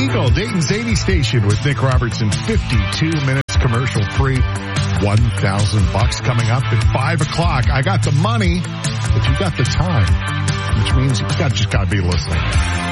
Eagle, Dayton's 80 station with Nick Robertson. 52 minutes commercial free. $1,000 coming up at 5 o'clock. I got the money, but you got the time, which means you just got to be listening.